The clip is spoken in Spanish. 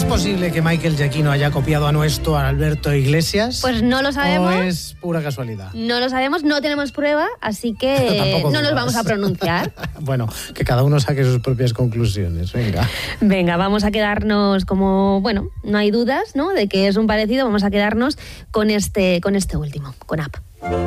posible que Michael Giacchino haya copiado a nuestro Alberto Iglesias? Pues no lo sabemos. ¿O es pura casualidad? No lo sabemos, no tenemos prueba, así que no nos vamos a pronunciar. Bueno, que cada uno saque sus propias conclusiones, venga. Venga, vamos a quedarnos como, bueno, no hay dudas, ¿no?, de que es un parecido, vamos a quedarnos con este último, con Up.